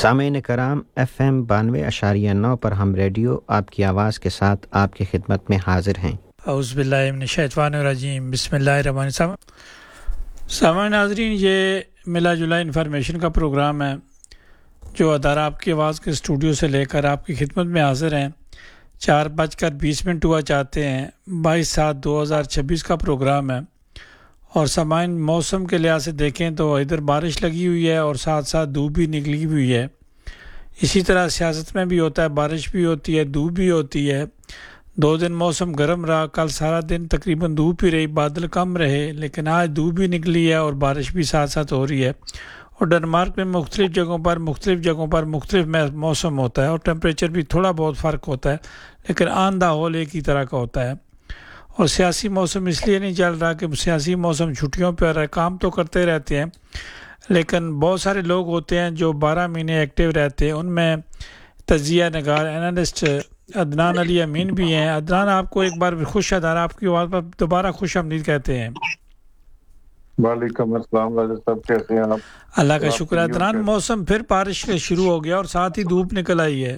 सामीन कराम FM 92.9 पर हम रेडियो आपकी आवाज़ के साथ आपकी खिदमत में हाजिर हैं। औज़ु बिल्लाहि मिनश शैतानिर रजीम बिस्मिल्लाहिर्रहमानिर्रहीम। सामान्य नाज़रीन, ये मिला जुला इन्फॉर्मेशन का प्रोग्राम है जो अदारा आपकी आवाज़ के स्टूडियो से लेकर आपकी खिदमत में हाजिर हैं। 4:20 हुआ चाहते हैं। 22/7/2026 का प्रोग्राम है। और सामान्य मौसम के लिहाज से देखें तो इधर बारिश लगी हुई है और साथ साथ धूप भी निकली हुई है। इसी तरह सियासत में भी होता है, बारिश भी होती है, धूप भी होती है। 2 दिन मौसम गर्म रहा, कल सारा दिन तकरीबन धूप ही रही, बादल कम रहे, लेकिन आज धूप भी निकली है और बारिश भी साथ साथ हो रही है। और डेनमार्क में मुख्तलिफ़ जगहों पर मुख्तलिफ मौसम होता है और टेम्परेचर भी थोड़ा बहुत फ़र्क होता है, लेकिन ऑन द होल एक ही तरह का होता है। और सियासी मौसम इसलिए नहीं चल रहा कि सियासी मौसम छुट्टियों पर काम तो करते रहते हैं, लेकिन बहुत सारे लोग होते हैं जो 12 महीने एक्टिव रहते हैं। उनमें तजिया नगार एनालिस्ट अदनान अली अमीन भी हैं। अदनान, आपको एक बार खुश अदारा आपकी आवाज़ पर दोबारा खुश आमदीद कहते हैं। वालेकुम अस्सलाम राजा साहब, कैसे हैं आप? अल्लाह का शुक्र है अदनान, मौसम फिर बारिश शुरू हो गया और साथ ही धूप निकल आई है।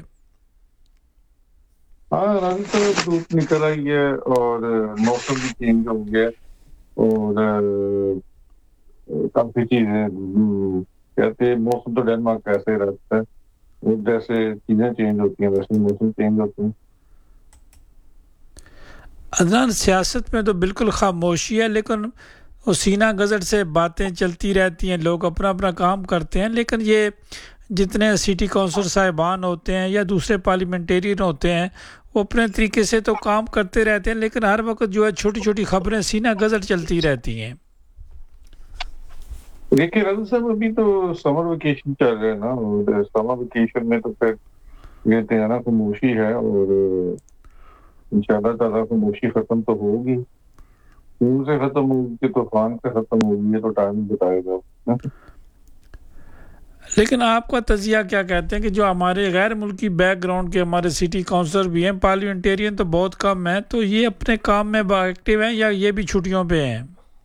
हाँ, रंग तो धूप निकल आई है और मौसम भी चेंज हो गया और काफी चीजें कहते हैं मौसम तो डेनमार्क का ऐसे रहता है, वो जैसे चीजें चेंज होती हैं वैसे मौसम चेंज होते हैं। अदनान, सियासत में तो बिल्कुल खामोशी है, लेकिन वो सीना गजट से बातें चलती रहती हैं, लोग अपना अपना काम करते हैं। लेकिन ये जितने सिटी काउंसिल साहिबान होते हैं या दूसरे पार्लियामेंटेरियन होते हैं, वो अपने तरीके से तो काम करते रहते हैं, लेकिन हर वक्त जो है छोटी छोटी खबरें सीना गजट चलती रहती हैं। देखिए राजा साहब, अभी तो समर वेकेशन चल रहा है ना, और समर वेकेशन में तो फिर कहते हैं ना खामोशी है और इंशाल्लाह ताला खामोशी खत्म तो होगी। खून से खत्म होगी कि तूफान से खत्म होगी, ये तो टाइम बताएगा। लेकिन आपका तजिया क्या कहते हैं कि जो हमारे गैर मुल्की बैकग्राउंड के हमारे सिटी काउंसलर भी हैं, पार्लियामेंटेरियन तो बहुत कम हैं, तो ये अपने काम में एक्टिव हैं या ये भी छुट्टियों पे हैं?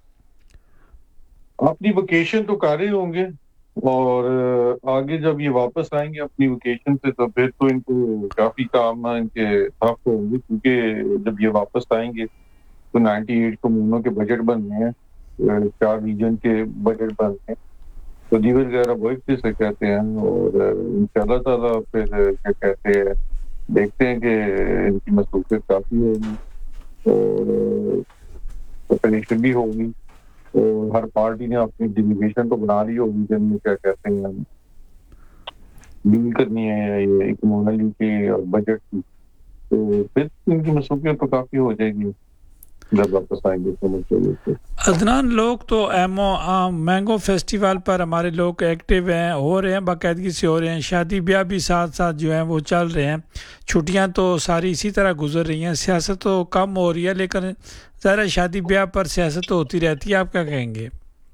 अपनी वेकेशन तो कर रहे होंगे और आगे जब ये वापस आएंगे अपनी वेकेशन से तो फिर तो इनको काफी काम इनके ठप होंगे, क्योंकि जब ये वापस आएंगे तो 98 कम्यूनों के बजट बनने हैं, 4 रीजन के बजट बनने हैं, तो जीवन वगैरह वो एक से कहते हैं। और इंशाल्लाह ताला फिर क्या कहते हैं, देखते हैं कि इनकी मसरूफियत काफी होगी और प्रिपरेशन भी होगी और हर पार्टी ने अपनी डेलीगेशन तो बना ली होगी जिनमें क्या कहते हैं डील करनी है ये इकोनॉमी की और बजट की, तो फिर इनकी मसरूफियत तो काफी हो जाएगी जब वापस आएंगे। तो अदनान, लोग तो मैंगो फेस्टिवल पर हमारे लोग एक्टिव हैं, हो रहे हैं, बाकायदगी से हो रहे हैं, शादी ब्याह भी साथ साथ जो है वो चल रहे हैं। छुट्टियां तो सारी इसी तरह गुजर रही हैं, सियासत तो कम हो रही है, लेकिन ज़रा शादी ब्याह पर सियासत तो होती रहती है। आप क्या कहेंगे?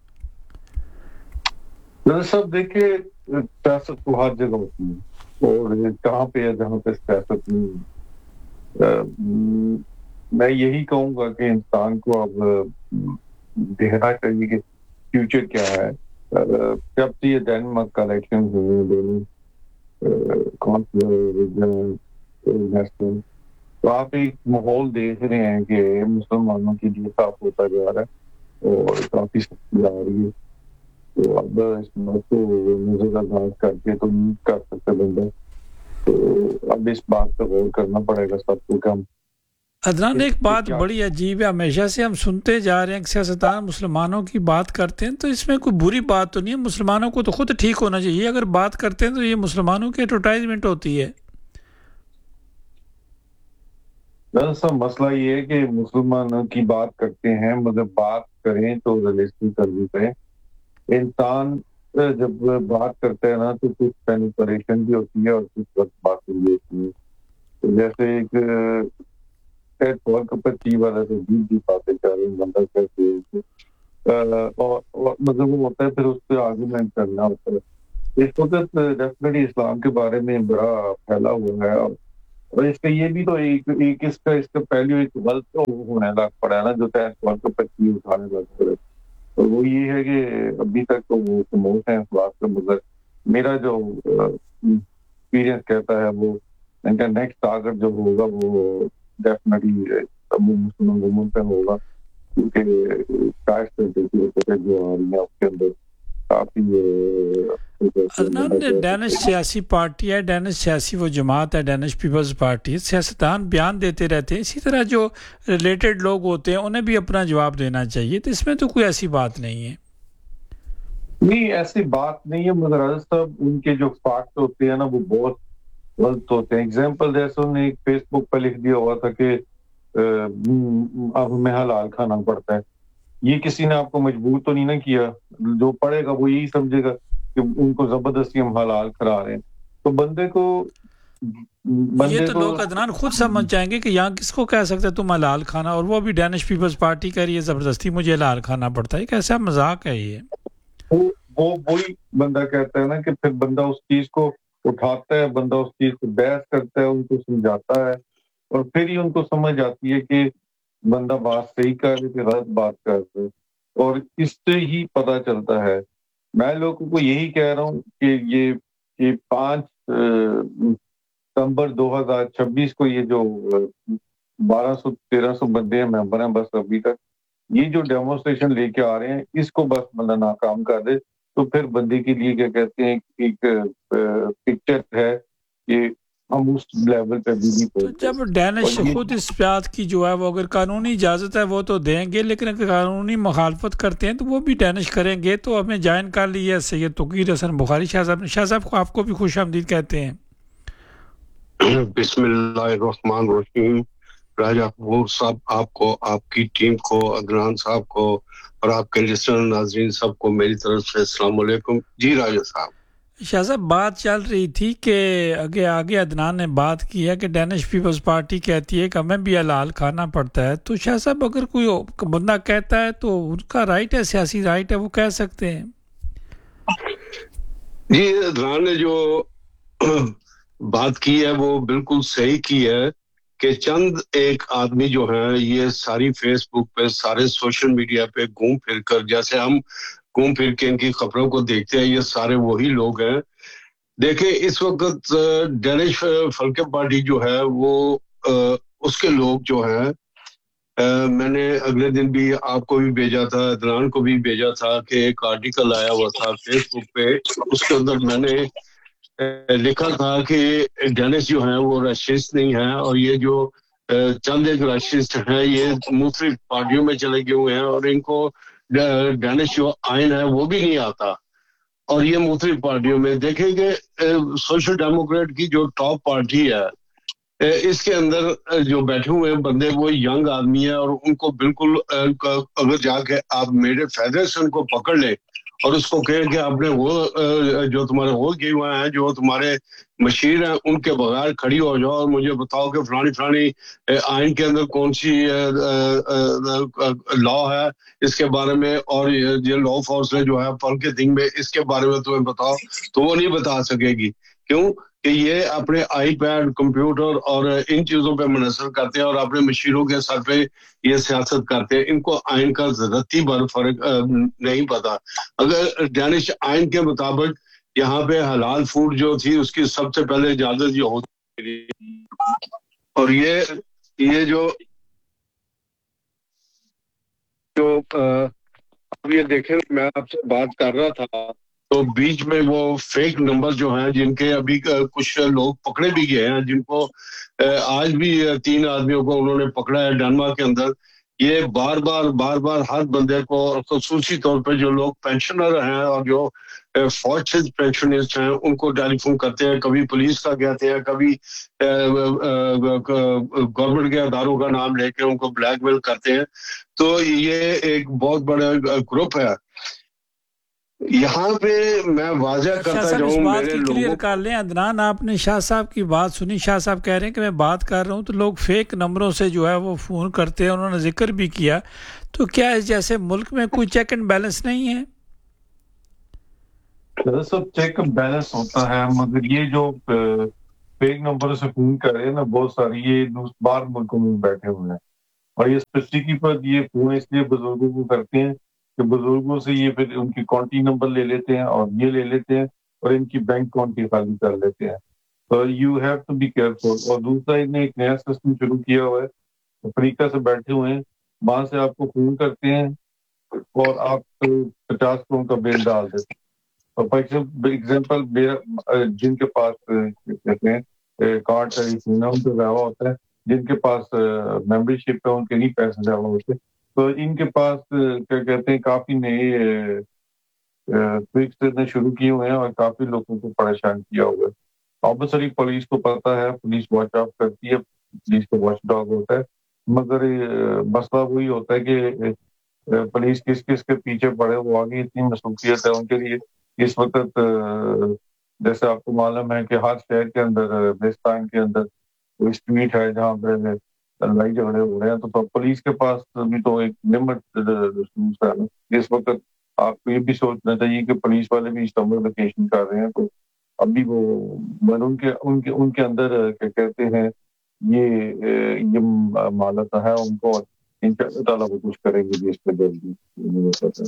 सब देखिए, सियासत तो हर जगह होती है और कहाँ पे है जहाँ पे सियासत नहीं। मैं यही कहूंगा कि इंसान को अब देखना चाहिए कि फ्यूचर क्या है। जब से ये डेनमार्क का इलेक्शन हुए दोनों नेशनल, तो आप एक माहौल देख रहे हैं कि मुसलमानों के लिए साफ होता जा रहा है और काफी सख्ती आ रही है। तो अब इस बात को नजरअंदाज करके तो नहीं कर सकते बंदा, तो अब इस बात पर गौर करना पड़ेगा सबको। कम अदनान, एक बात बड़ी अजीब है, हमेशा से हम सुनते जा रहे हैं कि सियासतदान मुसलमानों की बात करते हैं, तो इसमें कोई बुरी बात तो नहीं है, मुसलमानों को तो खुद ठीक होना चाहिए। अगर बात करते हैं तो ये मुसलमानों की एडवर्टाइजमेंट होती है। दरअसल मसला ये है कि मुसलमानों की बात करते हैं, मगर बात करें तो रियलिस्टिक करनी करें। इंसान जब बात करता है ना तो कुछ मैनिपुलेशन भी होती है और कुछ वक्त बातें भी होती है। तो जैसे एक वर्ल्ड कप वाला तो जी बातें कर रहे हैं बंदा कैसे और मतलब वो होता है, फिर उस पर आर्गूमेंट करना होता है। इस वक्त डेफिनेटली इस्लाम के बारे में बड़ा फैला हुआ है और इसका ये भी तो एक इसका पहले एक गलत तो होने लग पड़ा है ना, जो वर्ल्ड कप उठाने लग पड़े। तो वो ये है कि अभी तक तो वो प्रमोट है इस बात का, मगर मेरा जो ایکسپیرینس کہتا ہے وہ ان کا نیکسٹ ٹارگٹ جو ہوگا وہ ڈیفینیٹلی مسلم وومن پہ ہوگا، کیونکہ کاسٹ جو آ رہی ہے اس کے اندر کافی عدنان، ڈینش سیاسی پارٹی ہے، ڈینش سیاسی وہ جماعت ہے، ڈینش پیپلز پارٹی، سیاستدان بیان دیتے رہتے ہیں، اسی طرح جو ریلیٹڈ لوگ ہوتے ہیں انہیں بھی اپنا جواب دینا چاہیے، تو اس میں تو کوئی ایسی بات نہیں ہے۔ نہیں ایسی بات نہیں ہے، مگر حضرت صاحب ان کے جو فیکٹ ہوتے ہیں نا وہ بہت غلط ہوتے ہیں۔ ایگزامپل جیسے انہوں نے ایک فیس بک پہ لکھ دیا ہوا تھا کہ اب ہمیں حلال کھانا پڑتا ہے۔ یہ کسی نے آپ کو مجبور تو نہیں نہ کیا، جو پڑھے گا وہ یہی سمجھے گا کہ ان کو زبردستی ہم حلال کرا رہے ہیں، تو بندے کو یہ تو لوگ عدنان خود سمجھ جائیں گے کہ یہاں کس کو کہہ سکتے تم حلال کھانا، اور وہ بھی ڈینش پیپلز پارٹی کہہ رہی ہے زبردستی مجھے حلال کھانا پڑتا ہے، کیسا مذاق ہے یہ؟ وہ وہی بندہ کہتا ہے نا کہ پھر بندہ اس چیز کو اٹھاتا ہے، بندہ اس چیز کو بحث کرتا ہے، ان کو سمجھاتا ہے، اور پھر ہی ان کو سمجھ آتی ہے کہ بندہ بات صحیح کر رہے کہ غلط بات کر رہے، اور اس سے ہی پتہ چلتا ہے۔ میں لوگوں کو یہی کہہ رہا ہوں کہ یہ 5 ستمبر 2026 کو یہ جو 1200-1300 بندے ہیں ممبر ہیں بس ابھی تک، یہ جو ڈیمونسٹریشن لے کے آ رہے ہیں اس کو بس بندہ ناکام کر دے تو پھر بندے کے لیے کیا کہتے ہیں ایک پکچر ہے کہ ہم اس لیول پہ بھی نہیں تو جب ڈینش خود اس بات کی جو ہے وہ اگر قانونی اجازت ہے وہ تو دیں گے، لیکن اگر قانونی مخالفت کرتے ہیں تو وہ بھی ڈینش کریں گے، تو ہمیں جوائن کر لیے سید توقیر حسن بخاری شاہ صاحب نے۔ شاہ صاحب کو آپ کو بھی خوش آمدید کہتے ہیں۔ بسم اللہ الرحمن الرحیم۔ راجہ حبور صاحب، آپ کو، آپ کی ٹیم کو، عدنان صاحب کو اور آپ کے لسنر ناظرین سب کو میری طرف سے السلام علیکم۔ جی راجہ صاحب، شاہ صاحب بات چل رہی تھی کہ آگے عدنان نے بات کی ہے کہ ڈینش پیپلز پارٹی کہتی ہے کہ ہمیں بھی حلال کھانا پڑتا ہے، تو شاہ صاحب اگر کوئی بندہ کہتا ہے تو ان کا رائٹ ہے، سیاسی رائٹ ہے، وہ کہہ سکتے ہیں۔ جی عدنان نے جو بات کی ہے وہ بالکل صحیح کی ہے کہ چند ایک آدمی جو ہیں یہ ساری فیس بک پہ، سارے سوشل میڈیا پہ گھوم پھر کر، جیسے ہم گھوم پھر کے ان کی خبروں کو دیکھتے ہیں، یہ سارے وہی لوگ ہیں۔ دیکھیں اس وقت ڈینش فلکے پارٹی جو ہے وہ اس کے لوگ جو ہیں، میں نے اگلے دن بھی آپ کو بھی بھیجا تھا، عدنان کو بھی بھیجا تھا کہ ایک آرٹیکل آیا ہوا تھا فیس بک پہ، اس کے اندر میں نے لکھا تھا کہ ڈینش جو ہیں وہ راشسٹ نہیں ہیں، اور یہ جو چند ایک راشسٹ ہیں یہ مختلف پارٹیوں میں چلے گئے ہوئے ہیں، اور ان کو ڈینش جو آئین ہے وہ بھی نہیں آتا، اور یہ مختلف پارٹیوں میں دیکھیں کہ سوشل ڈیموکریٹ کی جو ٹاپ پارٹی ہے اس کے اندر جو بیٹھے ہوئے بندے وہ ینگ آدمی ہیں، اور ان کو بالکل اگر جا کے آپ میرے فیڈریشن کو پکڑ لیں اور اس کو کہیں کہ آپ نے وہ جو تمہارے ہو گئے ہوئے ہیں، جو تمہارے مشیر ہیں، ان کے بغیر کھڑی ہو جاؤ اور مجھے بتاؤ کہ فلانی آئین کے اندر کون سی لا ہے اس کے بارے میں، اور یہ لا فورس ہے جو ہے پل کے دن میں اس کے بارے میں تمہیں بتاؤ، تو وہ نہیں بتا سکے گی۔ کیوں کہ یہ اپنے آئی پیڈ، کمپیوٹر اور ان چیزوں پہ منحصر کرتے ہیں، اور اپنے مشیروں کے سر پہ یہ سیاست کرتے ہیں، ان کو آئین کا رتی بھر فرق نہیں پتا۔ اگر ڈینش آئین کے مطابق یہاں پہ حلال فوڈ جو تھی اس کی سب سے پہلے اجازت یہ ہوتی تھی، اور یہ جو اب یہ دیکھیں، میں آپ سے بات کر رہا تھا تو بیچ میں وہ فیک نمبر جو ہیں جن کے ابھی کچھ لوگ پکڑے بھی گئے ہیں، جن کو آج بھی 3 آدمیوں کو انہوں نے پکڑا ہے ڈنمارک کے اندر، یہ بار بار ہر بندے کو، خصوصی طور پہ جو لوگ پینشنر ہیں اور جو فوج سے پینشنرز ہیں ان کو ٹیلی فون کرتے ہیں، کبھی پولیس کا کہتے ہیں، کبھی گورنمنٹ کے اداروں کا نام لے کے ان کو بلیک میل کرتے ہیں۔ تو یہ ایک بہت بڑا گروپ ہے۔ یہاں پہ میں واضح کرتا جاؤں، اس بات میرے کی کلیئر کر لیں عدنان، آپ نے شاہ صاحب کی بات سنی، شاہ صاحب کہہ رہے ہیں کہ میں بات کر رہا ہوں تو لوگ فیک نمبروں سے جو ہے وہ فون کرتے ہیں، انہوں نے ذکر بھی کیا، تو کیا اس جیسے ملک میں کوئی چیک اینڈ بیلنس نہیں ہے؟ سب چیک اینڈ بیلنس ہوتا ہے، مگر یہ جو فیک نمبر سے فون کر رہے ہیں نا بہت ساری، یہ باہر ملکوں میں بیٹھے ہوئے ہیں، اور یہ اسپیسیفکلی پر یہ فون اس لیے بزرگوں کو کرتے ہیں کہ بزرگوں سے یہ پھر ان کی کانٹیکٹ نمبر لے لیتے ہیں اور یہ لے لیتے ہیں اور ان کی بینک اکاؤنٹ بھی خالی کر لیتے ہیں. تو you have to be careful. اور دوسرا انہیں ایک نیا سسٹم شروع کیا ہوا ہے, افریقہ سے بیٹھے ہوئے ہیں, وہاں سے آپ کو فون کرتے ہیں اور آپ 50 کروڑ کا بل ڈال دیتے ہیں. اور فار ایگزامپل جن کے پاس کہتے ہیں کارڈ کا ان پہ ضیاع ہوتا ہے, جن کے پاس ممبر شپ ہے ان کے نہیں پیسے ضیاع ہوتے, تو ان کے پاس کیا کہتے ہیں کافی نئے ٹرکس نے شروع کیے ہوئے ہیں اور کافی لوگوں کو پریشان کیا ہوا ہے. آبویسلی پولیس کو پتہ ہے, پولیس واچ آؤٹ کرتی ہے, پولیس کو واچ ڈاگ ہوتا ہے, مگر مسئلہ وہی ہوتا ہے کہ پولیس کس کس کے پیچھے پڑے, وہ آگے اتنی مصروفیت ہے ان کے لیے. اس وقت جیسے آپ کو معلوم ہے کہ ہر شہر کے اندر بلوچستان کے اندر کوئی اسٹریٹ ہے جہاں پہ لڑائی جھگڑے ہو رہے ہیں, تو پولیس کے پاس بھی تو ایک لمٹ ہے. اس وقت آپ کو یہ بھی سوچنا چاہیے کہ پولیس والے بھی سمر ویکیشن کر رہے ہیں, تو ابھی وہ ان کے اندر کیا کہتے ہیں یہ مالت ہے ان کو, ان شاء اللہ تعالیٰ وہ کچھ کریں گے بھی اس پہ جلدی.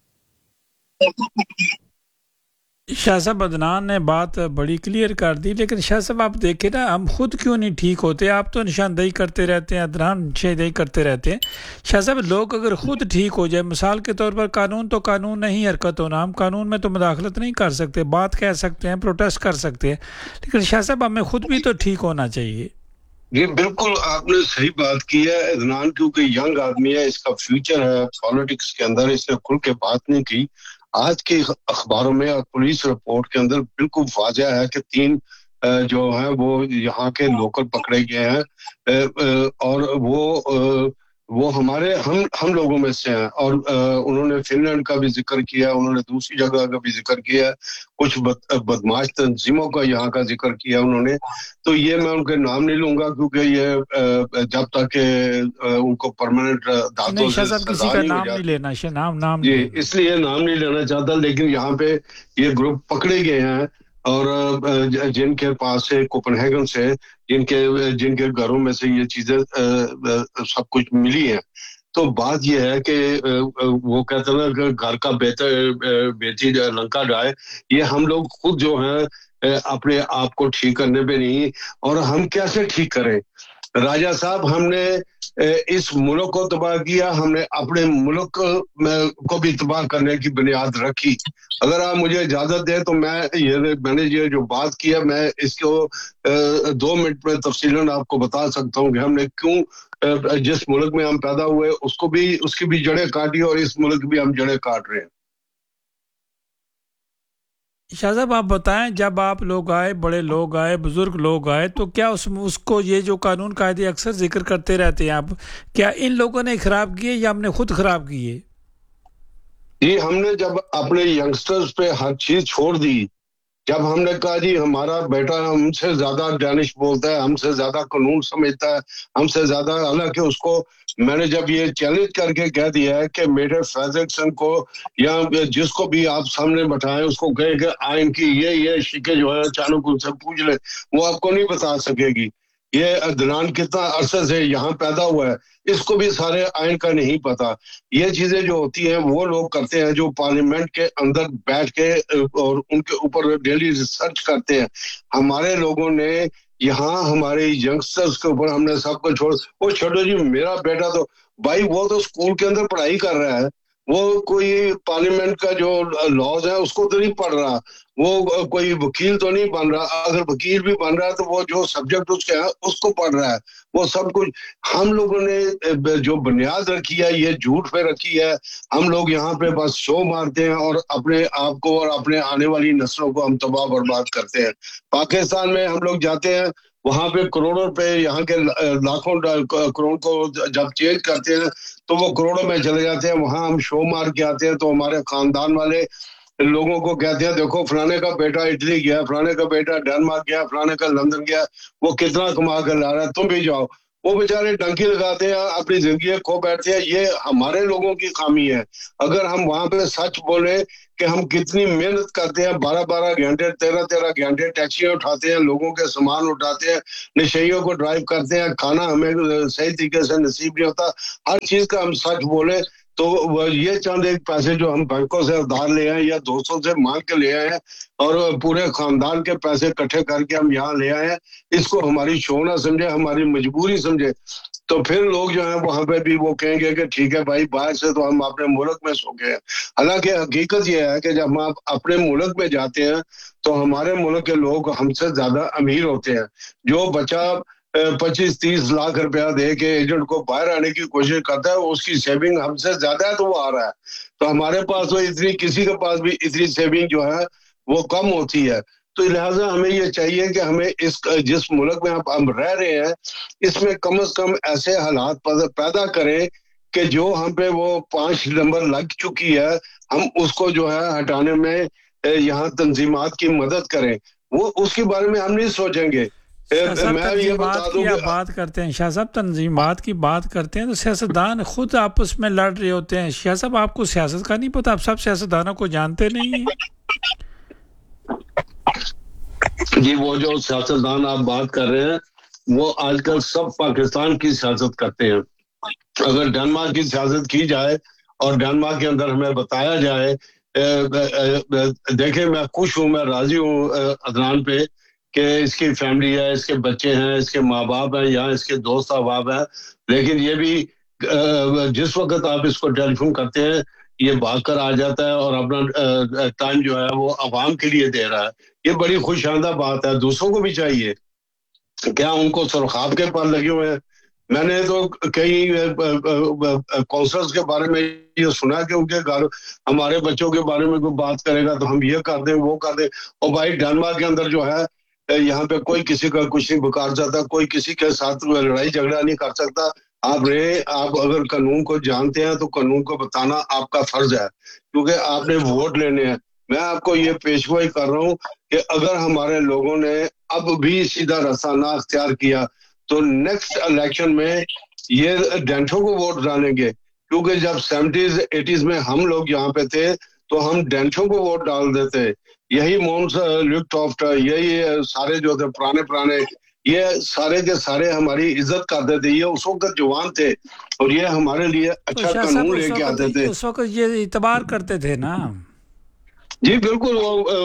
شاہ صاحب عدنان نے بات بڑی کلیئر کر دی, لیکن شاہ صاحب آپ دیکھیں نا, ہم خود کیوں نہیں ٹھیک ہوتے؟ آپ تو نشاندہی کرتے رہتے ہیں, عدنان نشاندہی کرتے رہتے ہیں. شاہ صاحب لوگ اگر خود ٹھیک ہو جائے, مثال کے طور پر قانون تو قانون نہیں حرکت ہونا, ہم قانون میں تو مداخلت نہیں کر سکتے, بات کہہ سکتے ہیں, پروٹیسٹ کر سکتے ہیں, لیکن شاہ صاحب ہمیں خود بھی تو ٹھیک ہونا چاہیے. جی بالکل آپ نے صحیح بات کی ہے عدنان, کیونکہ ینگ آدمی ہے, اس کا فیوچر ہے پالیٹکس کے اندر, اس نے کھل کے بات نہیں کی. آج کے اخباروں میں اور پولیس رپورٹ کے اندر بالکل واضح ہے کہ 3 جو ہیں وہ یہاں کے لوکل پکڑے گئے ہیں, اور وہ ہمارے ہم لوگوں میں سے ہیں. اور انہوں نے فن لینڈ کا بھی ذکر کیا, انہوں نے دوسری جگہ کا بھی ذکر کیا, کچھ بدماش تنظیموں کا یہاں کا ذکر کیا انہوں نے. تو یہ میں ان کے نام نہیں لوں گا, کیونکہ یہ جب تک کہ ان کو پرماننٹ دانتوں سے سزا نہیں ہو جاتی, نام جی اس لیے نام نہیں لینا چاہتا. لیکن یہاں پہ یہ گروپ پکڑے گئے ہیں, اور جن کے پاس سے کوپن ہیگن سے جن کے گھروں میں سے یہ چیزیں سب کچھ ملی ہیں. تو بات یہ ہے کہ وہ کہتے ہیں نا کہ گھر کا بیٹی لنکا ڈائے, یہ ہم لوگ خود جو ہیں اپنے آپ کو ٹھیک کرنے پہ نہیں. اور ہم کیسے ٹھیک کریں؟ راجہ صاحب, ہم نے اس ملک کو تباہ کیا, ہم نے اپنے ملک کو بھی تباہ کرنے کی بنیاد رکھی. اگر آپ مجھے اجازت دیں تو میں نے یہ جو بات کیا, میں اس کو 2 منٹ میں تفصیلاً آپ کو بتا سکتا ہوں کہ ہم نے کیوں جس ملک میں ہم پیدا ہوئے اس کی بھی جڑیں کاٹی, اور اس ملک بھی ہم جڑیں کاٹ رہے ہیں. شاہ صاحب آپ بتائیں, جب آپ لوگ آئے, بڑے لوگ آئے, بزرگ لوگ آئے, تو کیا اس کو یہ جو قانون قاعدے اکثر ذکر کرتے رہتے ہیں آپ, کیا ان لوگوں نے خراب کیے یا ہم نے خود خراب کیے؟ جی ہم نے جب اپنے ینگسٹرز پہ ہر چیز چھوڑ دی, جب ہم نے کہا جی ہمارا بیٹا ہم سے زیادہ ڈینش بولتا ہے, ہم سے زیادہ قانون سمجھتا ہے, ہم سے زیادہ, حالانکہ اس کو میں نے جب یہ چیلنج کر کے کہہ دیا ہے کہ میرے فیزکسن کو یا جس کو بھی آپ سامنے بٹھائیں اس کو کہیں کہ آئین کی یہ شکے جو ہے اچانک ان سے پوچھ لیں, وہ آپ کو نہیں بتا سکے گی. یہ عدنان کتنا عرصے سے یہاں پیدا ہوا ہے, اس کو بھی سارے آئین کا نہیں پتا. یہ چیزیں جو ہوتی ہیں وہ لوگ کرتے ہیں جو پارلیمنٹ کے اندر بیٹھ کے اور ان کے اوپر ڈیلی ریسرچ کرتے ہیں. ہمارے لوگوں نے یہاں ہمارے ینگسٹرز کے اوپر ہم نے سب کو وہ چھوڑو جی, میرا بیٹا تو بھائی وہ تو اسکول کے اندر پڑھائی کر رہا ہے, وہ کوئی پارلیمنٹ کا جو لاز ہے اس کو تو نہیں پڑھ رہا, وہ کوئی وکیل تو نہیں بن رہا. اگر وکیل بھی بن رہا ہے تو وہ جو سبجیکٹ اس کے ہے اس کو پڑھ رہا ہے. وہ سب کچھ ہم لوگوں نے جو بنیاد رکھی ہے یہ جھوٹ پہ رکھی ہے. ہم لوگ یہاں پہ بس شو مارتے ہیں اور اپنے آپ کو اور اپنے آنے والی نسلوں کو ہم تباہ برباد کرتے ہیں. پاکستان میں ہم لوگ جاتے ہیں, وہاں پہ کروڑوں روپے, یہاں کے لاکھوں کروڑ کو جب چینج کرتے ہیں تو وہ کروڑوں میں چلے جاتے ہیں. وہاں ہم شو مار کے آتے ہیں تو ہمارے خاندان والے لوگوں کو کہتے ہیں دیکھو فلانے کا بیٹا اٹلی گیا, فلانے کا بیٹا ڈنمارک گیا, فلانے کا لندن گیا, وہ کتنا کما کر لا رہا ہے, تم بھی جاؤ. وہ بیچارے ڈنکی لگاتے ہیں, اپنی زندگی کھو بیٹھتے ہیں. یہ ہمارے لوگوں کی خامی ہے. اگر ہم وہاں پہ سچ بولیں کہ ہم کتنی محنت کرتے ہیں, 12 گھنٹے 13 گھنٹے ٹیکسیاں اٹھاتے ہیں, لوگوں کے سامان اٹھاتے ہیں, نشیوں کو ڈرائیو کرتے ہیں, کھانا ہمیں صحیح طریقے سے نصیب نہیں ہوتا, ہر چیز کا ہم سچ بولیں تو یہ چند ایک پیسے جو ہم بینکوں سے ادھار لے آئے یا دوستوں سے مانگ کے لے آئے ہیں اور پورے خاندان کے پیسے اکٹھے کر کے ہم یہاں لے آئے ہیں, اس کو ہماری شو نہ سمجھے, ہماری مجبوری سمجھے, تو پھر لوگ جو ہیں وہاں پہ بھی وہ کہیں گے کہ ٹھیک ہے بھائی باہر سے تو ہم اپنے ملک میں سو گئے ہیں. حالانکہ حقیقت یہ ہے کہ جب ہم اپنے ملک میں جاتے ہیں تو ہمارے ملک کے لوگ ہم سے زیادہ امیر ہوتے ہیں. جو بچہ 25-30 لاکھ روپیہ دے کے ایجنٹ کو باہر آنے کی کوشش کرتا ہے, اس کی سیونگ ہم سے زیادہ ہے تو وہ آ رہا ہے. تو ہمارے پاس تو اتنی, کسی کے پاس بھی اتنی سیونگ جو ہے وہ کم ہوتی ہے. تو لہٰذا ہمیں یہ چاہیے کہ ہمیں اس جس ملک میں ہم رہ رہے ہیں اس میں کم از کم ایسے حالات پیدا کریں کہ جو ہم پہ وہ 5 نمبر لگ چکی ہے ہم اس کو جو ہے ہٹانے میں یہاں تنظیمات کی مدد کریں. وہ اس کے بارے میں ہم نہیں سوچیں گے. میں یہ بتا دوں کہ بات کرتے ہیں شاہ صاحب, تنظیمات کی بات کرتے ہیں تو سیاستدان خود آپس میں لڑ رہے ہوتے ہیں. شاہ صاحب آپ کو سیاست کا نہیں پتا, آپ سب سیاستدانوں کو جانتے نہیں ہیں. جی وہ جو سیاستدان آپ بات کر رہے ہیں وہ آج کل سب پاکستان کی سیاست کرتے ہیں. اگر ڈنمارک کی سیاست کی جائے اور ڈنمارک کے اندر ہمیں بتایا جائے, دیکھیں میں خوش ہوں, میں راضی ہوں عدنان پہ کہ اس کی فیملی ہے, اس کے بچے ہیں, اس کے ماں باپ ہیں, یہاں اس کے دوست احباب ہیں, لیکن یہ بھی جس وقت آپ اس کو ٹیلی فون کرتے ہیں یہ بھاگ کر آ جاتا ہے اور اپنا ٹائم جو ہے وہ عوام کے لیے دے رہا ہے. یہ بڑی خوش آئندہ بات ہے. دوسروں کو بھی چاہیے, کیا ان کو سرخاب کے پر لگے ہوئے ہیں. میں نے تو کئی کونسلرز کے بارے میں یہ سنا کہ ان کے گھر ہمارے بچوں کے بارے میں کوئی بات کرے گا تو ہم یہ کر دیں وہ کر دیں. اور بھائی ڈنمارک کے اندر جو ہے یہاں پہ کوئی کسی کا کچھ نہیں بکار سکتا, کوئی کسی کے ساتھ لڑائی جھگڑا نہیں کر سکتا. آپ اگر قانون کو جانتے ہیں تو قانون کو بتانا آپ کا فرض ہے, کیونکہ آپ نے ووٹ لینے ہیں. میں آپ کو یہ پیشگوئی کر رہا ہوں کہ اگر ہمارے لوگوں نے اب بھی سیدھا راستہ نہ اختیار کیا تو نیکسٹ الیکشن میں یہ ڈینٹوں کو ووٹ ڈالیں گے, کیونکہ جب 70s-80s میں ہم لوگ یہاں پہ تھے تو ہم ڈینٹوں کو ووٹ ڈال دیتے. یہی مونس لیکٹافٹ, یہی سارے جو تھے پرانے یہ سارے کے سارے ہماری عزت کرتے تھے. یہ اس وقت جوان تھے اور یہ ہمارے لیے اچھا قانون لے کے آتے تھے. اس وقت یہ اعتبار کرتے تھے نا. جی بالکل.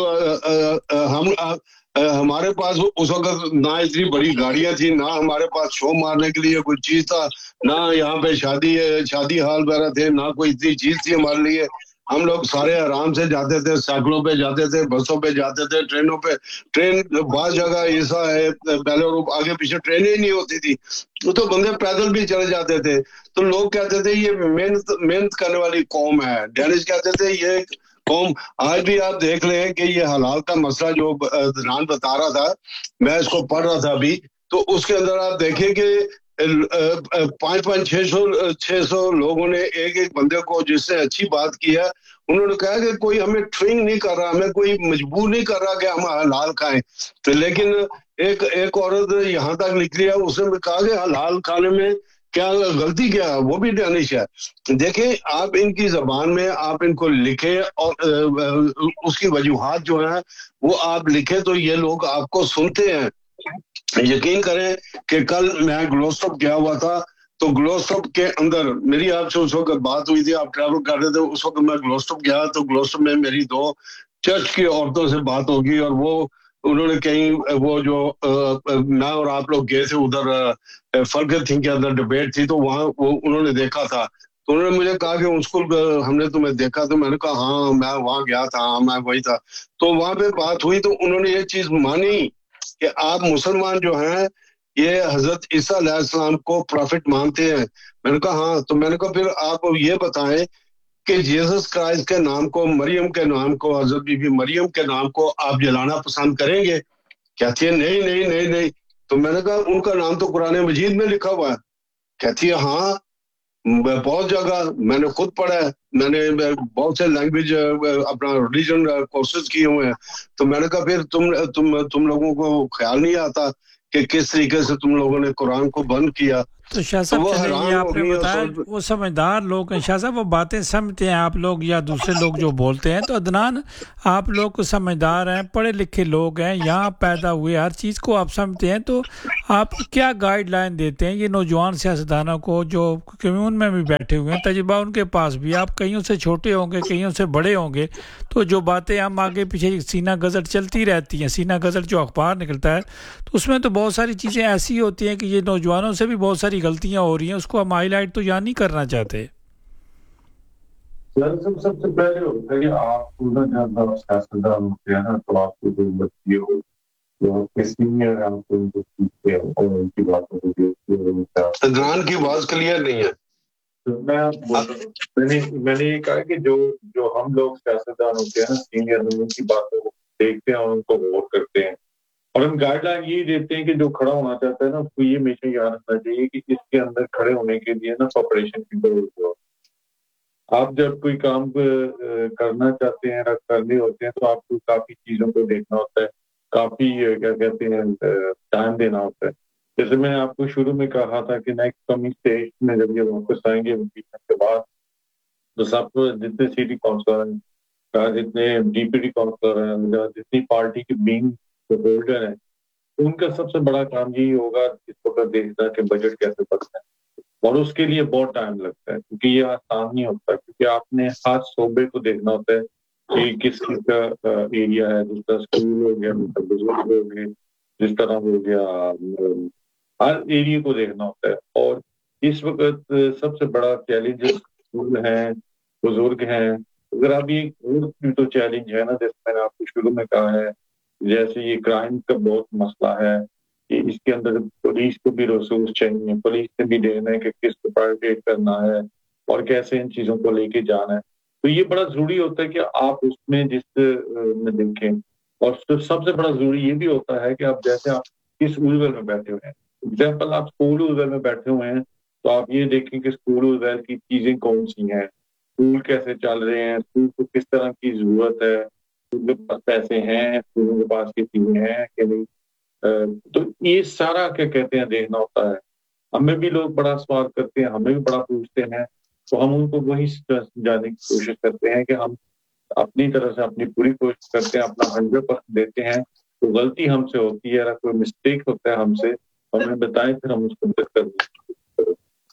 ہمارے پاس اس وقت نہ اتنی بڑی گاڑیاں تھیں, نہ ہمارے پاس شو مارنے کے لیے کوئی چیز تھا, نہ یہاں پہ شادی حال وغیرہ تھے, نہ کوئی اتنی چیز تھی ہمارے لیے. ہم لوگ سارے آرام سے جاتے تھے, سائیکلوں پہ جاتے تھے, بسوں پہ جاتے تھے, ٹرینوں پہ. ٹرین بعض جگہ ایسا ہے پہلے آگے پیچھے ٹرینیں ہی نہیں ہوتی تھی تو بندے پیدل بھی چلے جاتے تھے. تو لوگ کہتے تھے یہ محنت کرنے والی قوم ہے. ڈینش کہتے تھے یہ قوم. آج بھی آپ دیکھ لیں کہ یہ حلال کا مسئلہ جو عدنان بتا رہا تھا, میں اس کو پڑھ رہا تھا ابھی, تو اس کے اندر آپ دیکھیں کہ 500-600 لوگوں نے ایک بندے کو جس نے اچھی بات کی ہے انہوں نے کہا کہ کوئی ہمیں ٹریننگ نہیں کر رہا, ہمیں کوئی مجبور نہیں کر رہا کہ ہم حلال کھائیں. لیکن ایک عورت یہاں تک نکلی ہے, اس نے کہا کہ حلال کھانے میں کیا غلطی کیا, وہ بھی ڈینش ہے. دیکھیں آپ ان کی زبان میں آپ ان کو لکھیں اور اس کی وجوہات جو ہیں وہ آپ لکھیں تو یہ لوگ آپ کو سنتے ہیں. یقین کریں کہ کل میں گلوسٹاپ گیا ہوا تھا تو گلوسٹاپ کے اندر میری آپ سے اس وقت بات ہوئی تھی, آپ ٹریول کر رہے تھے, اس وقت میں گلوسٹاپ گیا تو گلوسٹاپ میں میری 2 چرچ کی عورتوں سے بات ہوگی اور وہ انہوں نے کہیں وہ جو میں اور آپ لوگ گئے تھے ادھر فرق تھنگ کے اندر ڈبیٹ تھی تو وہاں انہوں نے دیکھا تھا تو انہوں نے مجھے کہا کہ اسکول ہم نے تمہیں دیکھا, تو میں نے کہا ہاں میں وہاں گیا تھا, ہاں میں وہی تھا. تو وہاں پہ بات ہوئی تو انہوں نے یہ چیز مانی کہ آپ مسلمان جو ہیں یہ حضرت عیسیٰ علیہ السلام کو پروفٹ مانتے ہیں. میں نے کہا ہاں. تو میں نے کہا پھر آپ یہ بتائیں کہ جیسس کرائسٹ کے نام کو, مریم کے نام کو, حضرت بی بی مریم کے نام کو آپ جلانا پسند کریں گے؟ کہتی ہے نہیں. تو میں نے کہا ان کا نام تو قرآن مجید میں لکھا ہوا ہے. کہتی ہے ہاں بہت جگہ میں نے خود پڑھا ہے, میں نے بہت سے لینگویج اپنا ریلیجن کورسز کیے ہوئے ہیں. تو میں نے کہا پھر تم لوگوں کو خیال نہیں آتا کہ کس طریقے سے تم لوگوں نے قرآن کو بند کیا. تو شاہ صاحب چلیں یہ آپ نے بتایا وہ سمجھدار لوگ ہیں. شاہ صاحب وہ باتیں سمجھتے ہیں آپ لوگ یا دوسرے لوگ جو بولتے ہیں. تو عدنان آپ لوگ کو سمجھدار ہیں, پڑھے لکھے لوگ ہیں, یہاں پیدا ہوئے, ہر چیز کو آپ سمجھتے ہیں, تو آپ کیا گائیڈ لائن دیتے ہیں یہ نوجوان سیاستدانوں کو جو کمیون میں بھی بیٹھے ہوئے ہیں, تجربہ ان کے پاس بھی, آپ کئیوں سے چھوٹے ہوں گے کئیوں سے بڑے ہوں گے, تو جو باتیں ہم آگے پیچھے سینہ گزر چلتی رہتی ہیں, سینہ گزر جو اخبار نکلتا ہے تو اس میں تو بہت ساری چیزیں ایسی ہوتی ہیں کہ یہ نوجوانوں سے بھی بہت ساری غلطیاں ہو رہی ہیں, اس کو ہم ہائی لائٹ تو یہاں نہیں کرنا چاہتے. سب سے پہلے ہوتا ہے کہ آپ کو جب آپ سیاستدان ہوتے ہیں نا تو آپ کو جو بچے ہو جو آپ کے سینئر آپ کو ان کو سیکھتے ہیں اور ان کی باتوں کو دیکھتے ہیں. عدنان کی آواز کلیئر نہیں ہے. میں نے یہ کہا کہ جو ہم لوگ سیاستدان ہوتے ہیں نا سینئر ان کی باتوں کو دیکھتے ہیں اور ان کو غور کرتے ہیں, اور ہم گائیڈ لائن یہی دیتے ہیں کہ جو کھڑا ہونا چاہتا ہے نا اس کو یہ ہمیشہ یاد رکھنا چاہیے کہ اس کے اندر کھڑے ہونے کے لیے نا پریپریشن کی ضرورت ہے. آپ جب کوئی کام کرنا چاہتے ہیں کرنے ہوتے ہیں تو آپ کو کافی چیزوں کو دیکھنا ہوتا ہے, کافی کیا کہتے ہیں ٹائم دینا ہوتا ہے. جیسے میں نے آپ کو شروع میں کہا تھا کہ نیکسٹ کمنگ اسٹیج میں جب یہ واپس آئیں گے کے بعد تو سب جتنے سٹی کونسلر ہیں, جتنے ڈی پی ٹی کونسلر ہیں, جتنی پارٹی کے بینگ ہولڈر ہیں, ان کا سب سے بڑا کام یہی ہوگا اس وقت دیکھنا کہ بجٹ کیسے بڑھتا ہے. اور اس کے لیے بہت ٹائم لگتا ہے کیونکہ یہ آسان نہیں ہوتا, کیونکہ آپ نے ہر صوبے کو دیکھنا ہوتا ہے کہ کس کس کا ایریا ہے, جس طرح اسکول ہو گیا, بزرگ ہو گئے, جس طرح ہو گیا, ہر ایریا کو دیکھنا ہوتا ہے. اور اس وقت سب سے بڑا چیلنج اسکول ہیں, بزرگ ہیں. اگر اب یہ تو چیلنج ہے نا, جیسے میں نے آپ کو شروع میں کہا ہے, جیسے یہ کرائم کا بہت مسئلہ ہے کہ اس کے اندر پولیس کو بھی ریسورس چاہیے, پولیس سے بھی دیکھنا ہے کہ کس کو پرائیویٹ کرنا ہے اور کیسے ان چیزوں کو لے کے جانا ہے. تو یہ بڑا ضروری ہوتا ہے کہ آپ اس میں جس میں دیکھیں. اور سب سے بڑا ضروری یہ بھی ہوتا ہے کہ آپ جیسے آپ کس اردو میں بیٹھے ہوئے ہیں, ایگزامپل آپ اسکول اردو میں بیٹھے ہوئے ہیں تو آپ یہ دیکھیں کہ اسکول اردو کی چیزیں کون سی ہیں, اسکول کیسے چل رہے ہیں, اسکول کو کس طرح کی ضرورت ہے, اسکول کے پاس پیسے ہیں, اسکولوں کے پاس یہ چیزیں ہیں کہ نہیں. تو یہ سارا کیا کہتے ہیں دیکھنا ہوتا ہے. ہمیں بھی لوگ بڑا سوال کرتے ہیں, ہمیں بھی بڑا پوچھتے ہیں, تو ہم ان کو وہی جانے کی کوشش کرتے ہیں کہ ہم اپنی طرح سے اپنی پوری کوشش کرتے ہیں, اپنا 100% دیتے ہیں. تو غلطی ہم سے ہوتی ہے, اگر کوئی مسٹیک ہوتا ہے ہم سے ہمیں بتائیں, پھر ہم اس کو بہتر کر دیں.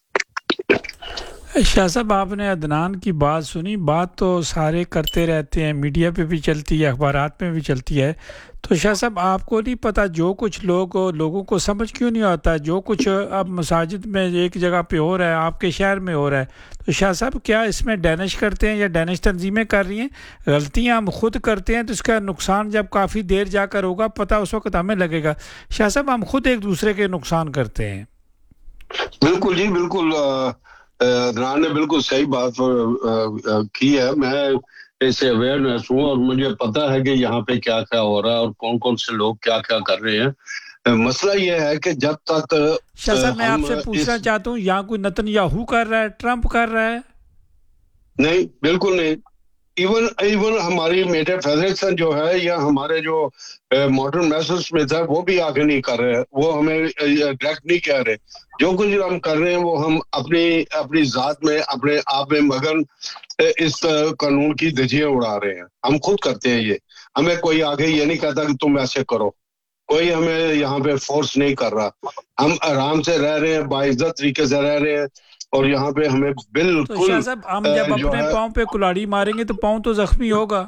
شاہ صاحب آپ نے عدنان کی بات سنی, بات تو سارے کرتے رہتے ہیں, میڈیا پہ بھی چلتی ہے, اخبارات میں بھی چلتی ہے. تو شاہ صاحب آپ کو نہیں پتہ جو کچھ لوگوں کو سمجھ کیوں نہیں آتا, جو کچھ اب مساجد میں ایک جگہ پہ ہو رہا ہے آپ کے شہر میں ہو رہا ہے, تو شاہ صاحب کیا اس میں ڈینش کرتے ہیں یا ڈینش تنظیمیں کر رہی ہیں؟ غلطیاں ہم خود کرتے ہیں تو اس کا نقصان جب کافی دیر جا کر ہوگا پتہ اس وقت ہمیں لگے گا. شاہ صاحب ہم خود ایک دوسرے کے نقصان کرتے ہیں. بالکل جی بالکل, عدنان نے بالکل صحیح بات کی ہے. میں اس سے اویئرنیس ہوں اور مجھے پتا ہے کہ یہاں پہ کیا کیا ہو رہا ہے اور کون کون سے لوگ کیا کیا کر رہے ہیں. مسئلہ یہ ہے کہ جب تک شاہ صاحب میں آپ سے پوچھنا چاہتا ہوں, یہاں کوئی نتنیاہو کر رہا ہے, ٹرمپ کر رہا ہے؟ نہیں, بالکل نہیں. ایون ہماری میجر فیڈریشن جو ہے یا ہمارے جو ماڈرن میسر سمتھ ہے وہ بھی آگے نہیں کر رہے, وہ ہمیں ڈائریکٹ نہیں کہہ رہے. جو کچھ ہم کر رہے ہیں وہ ہم اپنی ذات میں اپنے آپ میں مگن اس قانون کی دھجیاں اڑا رہے ہیں. ہم خود کرتے ہیں یہ, ہمیں کوئی آگے یہ نہیں کہتا کہ تم ایسے کرو, کوئی ہمیں یہاں پہ فورس نہیں کر رہا. ہم آرام سے رہ رہے ہیں, باعزت طریقے سے رہ رہے ہیں, اور یہاں پہ ہمیں بالکل تو شاہ صاحب ہم جب اپنے پاؤں پہ کلاڑی ماریں گے تو پاؤں تو زخمی ہوگا.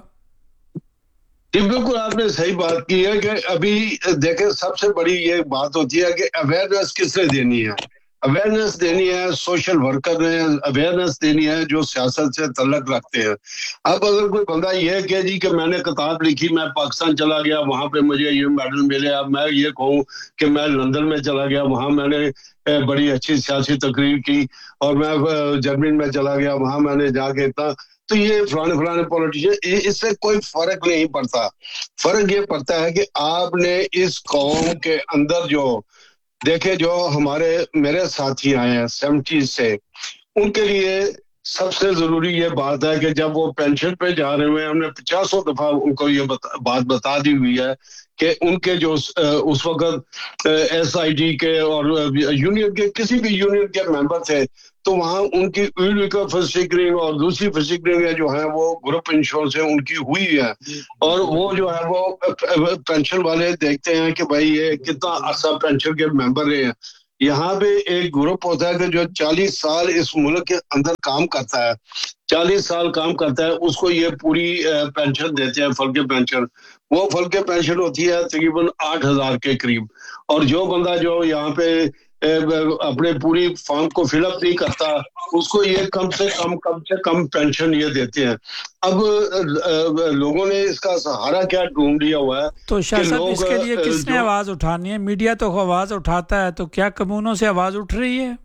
جی بالکل, آپ نے صحیح بات کی ہے کہ ابھی دیکھیں سب سے بڑی یہ بات ہوتی ہے کہ اویئرنیس کس نے دینی ہے. اویئرنیس دینی ہے سوشل ورکر نے, اویئرنیس دینی ہے جو سیاست سے تعلق رکھتے ہیں. اب اگر کوئی بندہ یہ کہ جی کہ میں نے کتاب لکھی, میں پاکستان چلا گیا, وہاں پہ مجھے یہ میڈل ملے, اب میں یہ کہوں کہ میں لندن میں چلا گیا, وہاں میں نے بڑی اچھی سیاسی تقریر کی, اور میں جرمنی میں چلا گیا, وہاں میں نے جا کے اتنا, تو یہ فلانے پولیٹیشین, اس سے کوئی فرق نہیں پڑتا. فرق یہ پڑتا ہے کہ آپ نے اس قوم کے اندر جو دیکھے, جو میرے ساتھی آئے ہیں 70 سے, ان کے لیے سب سے ضروری یہ بات ہے کہ جب وہ پینشن پہ جا رہے ہوئے ہیں، ہم نے 50 دفعہ ان کو یہ بات بتا دی ہوئی ہے کہ ان کے جو اس وقت ایس آئی ڈی کے اور یونین کے کسی بھی یونین کے ممبر تھے، تو وہاں ان کی فسٹرنگ اور دوسری فسٹرنگ جو ہیں وہ گروپ انشورنس ہے ان کی ہوئی ہے، اور وہ جو ہے وہ پینشن والے دیکھتے ہیں کہ بھائی یہ کتنا عرصہ پینشن کے ممبر رہے ہیں۔ یہاں پہ ایک گروپ ہوتا ہے کہ جو 40 سال اس ملک کے اندر کام کرتا ہے، 40 سال کام کرتا ہے، اس کو یہ پوری پینشن دیتے ہیں، فلکے پینشن۔ وہ فلکے پینشن ہوتی ہے تقریباً 8,000 کے قریب، اور جو بندہ جو یہاں پہ اپنے پوری فارم کو فل اپ نہیں کرتا، اس کو یہ کم سے کم پینشن یہ دیتے ہیں۔ اب لوگوں نے اس کا سہارا کیا ڈھونڈ لیا ہوا ہے؟ تو شاہ صاحب اس کے لیے کس نے آواز اٹھانی ہے؟ میڈیا تو آواز اٹھاتا ہے، تو کیا کمیونوں سے آواز اٹھ رہی ہے؟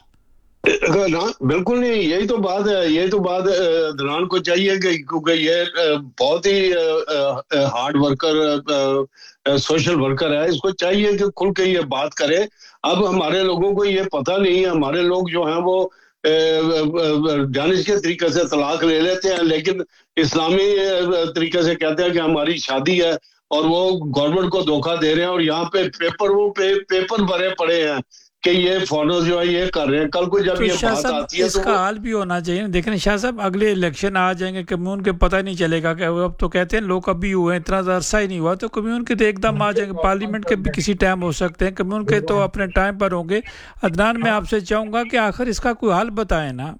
بالکل نہیں، یہی تو بات دلان کو چاہیے کہ کیونکہ یہ بہت ہی ہارڈ ورکر سوشل ورکر ہے، اس کو چاہیے کہ کھل کے یہ بات کرے۔ اب ہمارے لوگوں کو یہ پتہ نہیں ہے، ہمارے لوگ جو ہیں وہ دانش کے طریقے سے طلاق لے لیتے ہیں، لیکن اسلامی طریقے سے کہتے ہیں کہ ہماری شادی ہے، اور وہ گورنمنٹ کو دھوکہ دے رہے ہیں، اور یہاں پہ پیپر بھرے پڑے ہیں کہ یہ فارنرز جو ہے یہ کر رہے ہیں۔ کل کو جب یہ بات آتی ہے اس کا حال بھی ہونا چاہیے۔ دیکھیں شاہ صاحب، اگلے الیکشن آ جائیں گے، کمیون کے پتہ نہیں چلے گا کہ اب تو کہتے ہیں لوگ ابھی ہوئے ہیں، اتنا عرصہ ہی نہیں ہوا، تو کمیون کے تو ایک دم آ جائیں گے، پارلیمنٹ کے بھی کسی ٹائم ہو سکتے ہیں، کمیون کے تو اپنے ٹائم پر ہوں گے۔ عدنان، میں آپ سے چاہوں گا کہ آخر اس کا کوئی حل بتائیں نا۔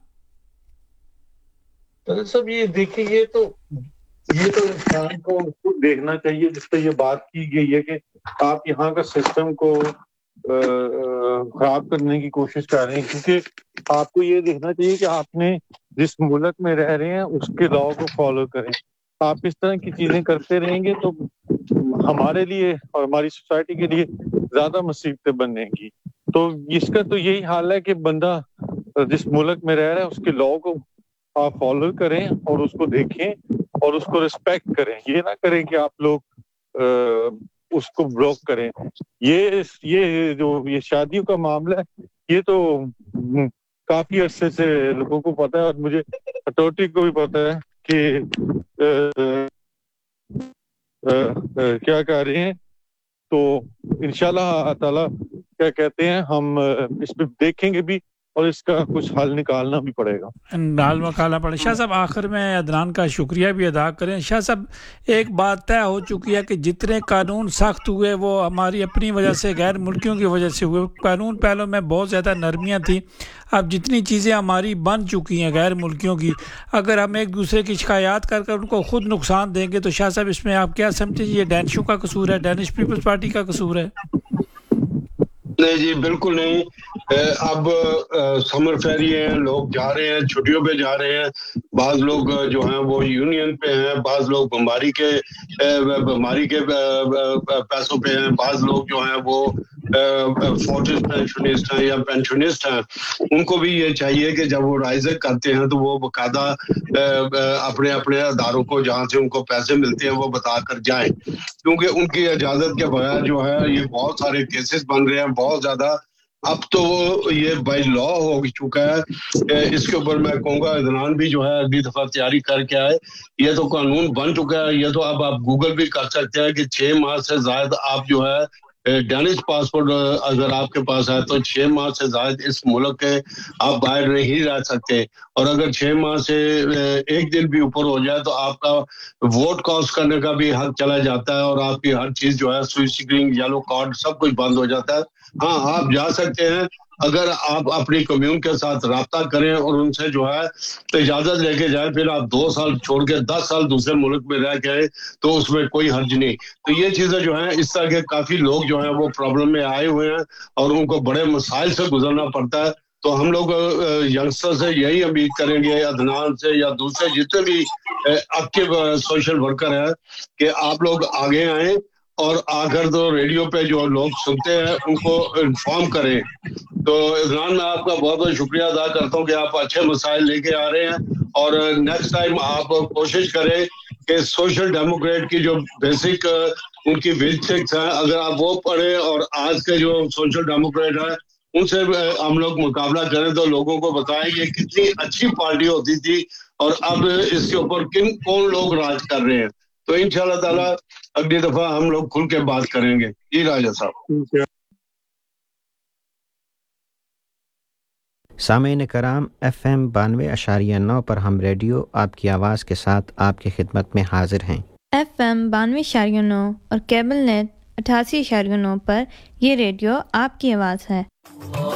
سب یہ دیکھیں، یہ تو انسان کو خود دیکھنا چاہیے، جس پہ یہ بات کی گئی ہے کہ آپ یہاں کا سسٹم کو خراب کرنے کی کوشش کر رہے ہیں، کیونکہ آپ کو یہ دیکھنا چاہیے کہ آپ نے جس ملک میں رہ رہے ہیں اس کے لاء کو فالو کریں۔ آپ اس طرح کی چیزیں کرتے رہیں گے تو ہمارے لیے اور ہماری سوسائٹی کے لیے زیادہ مصیبتیں بنیں گی۔ تو اس کا تو یہی حال ہے کہ بندہ جس ملک میں رہ رہا ہے اس کے لاء کو آپ فالو کریں اور اس کو دیکھیں اور اس کو رسپیکٹ کریں، یہ نہ کریں کہ آپ لوگ اس کو بلاک کریں۔ یہ جو یہ شادیوں کا معاملہ ہے، یہ تو کافی عرصے سے لوگوں کو پتا ہے، اور مجھے اٹھارٹی کو بھی پتا ہے کہ کیا کہہ رہے ہیں۔ تو انشاءاللہ تعالی کیا کہتے ہیں، ہم اس پہ دیکھیں گے بھی اور اس کا کچھ حل نکالنا بھی پڑے گا، حل نکالنا پڑے۔ شاہ صاحب آخر میں عدنان کا شکریہ بھی ادا کریں۔ شاہ صاحب ایک بات طے ہو چکی ہے کہ جتنے قانون سخت ہوئے وہ ہماری اپنی وجہ سے، غیر ملکیوں کی وجہ سے ہوئے۔ قانون پہلوں میں بہت زیادہ نرمیاں تھیں، اب جتنی چیزیں ہماری بن چکی ہیں غیر ملکیوں کی، اگر ہم ایک دوسرے کی شکایات کر ان کو خود نقصان دیں گے تو شاہ صاحب اس میں آپ کیا سمجھیں، یہ ڈینشوں کا قصور ہے، ڈینش پیپلز پارٹی کا قصور ہے؟ نہیں جی، بالکل نہیں۔ اب سمر فیری ہیں، لوگ جا رہے ہیں، چھٹیوں پہ جا رہے ہیں، بعض لوگ جو ہیں وہ یونین پہ ہیں، بعض لوگ بیماری کے پیسوں پہ ہیں، بعض لوگ جو ہیں وہ فورٹس پینشنسٹ ہیں یا پینشنسٹ ہیں۔ ان کو بھی یہ چاہیے کہ جب وہ رائزر کرتے ہیں تو وہ باقاعدہ اپنے اداروں کو جہاں سے ان کو پیسے ملتے ہیں وہ بتا کر جائیں، کیونکہ ان کی اجازت کے بغیر جو ہے یہ بہت سارے کیسز بن رہے ہیں، بہت زیادہ۔ اب تو یہ بائی لا ہو چکا ہے، اس کے اوپر میں کہوں گا عدنان بھی جو ہے اگلی دفعہ تیاری کر کے آئے۔ یہ تو قانون بن چکا ہے، یہ تو اب آپ گوگل بھی کر سکتے ہیں کہ 6 ماہ سے زائد آپ جو ہے ڈینش پاسپورٹ اگر آپ کے پاس ہے تو 6 ماہ سے زائد اس ملک کے آپ باہر نہیں رہ سکتے، اور اگر 6 ماہ سے 1 دن بھی اوپر ہو جائے تو آپ کا ووٹ کاسٹ کرنے کا بھی حق چلا جاتا ہے، اور آپ کی ہر چیز جو ہے سوئسکرینگ، یلو کارڈ سب کچھ بند ہو جاتا ہے۔ ہاں، آپ جا سکتے ہیں اگر آپ اپنی کمیون کے ساتھ رابطہ کریں اور ان سے جو ہے اجازت لے کے جائیں، پھر آپ 2 سال چھوڑ کے 10 سال دوسرے ملک میں رہ کے آئے تو اس میں کوئی حرج نہیں۔ تو یہ چیزیں جو ہیں، اس طرح کے کافی لوگ جو ہیں وہ پرابلم میں آئے ہوئے ہیں اور ان کو بڑے مسائل سے گزرنا پڑتا ہے۔ تو ہم لوگ ینگسٹر سے یہی امید کریں گے، عدنان سے یا دوسرے جتنے بھی ایکٹیو سوشل ورکر ہیں، کہ آپ لوگ آگے آئیں اور آ کر تو ریڈیو پہ جو لوگ سنتے ہیں ان کو انفارم کریں۔ تو عدنان، میں آپ کا بہت بہت شکریہ ادا کرتا ہوں کہ آپ اچھے مسائل لے کے آ رہے ہیں، اور نیکسٹ ٹائم آپ کوشش کریں کہ سوشل ڈیموکریٹ کی جو بیسک ان کی بیسکس ہیں اگر آپ وہ پڑھیں، اور آج کے جو سوشل ڈیموکریٹ ہیں उनसे हम लोग मुकाबला करें तो लोगों को बताएं कि कितनी अच्छी पार्टी होती थी और अब इसके ऊपर कौन लोग राज कर रहे हैं। तो इंशाल्लाह ताला अगली दफा हम लोग खुल के बात करेंगे। जी राजा साहब। सामीन कराम, FM 92.9 पर हम रेडियो आपकी आवाज़ के साथ आपकी खिदमत में हाजिर हैं। FM 92.9 और केबल नेट 88.9 पर यह रेडियो आपकी आवाज़ है।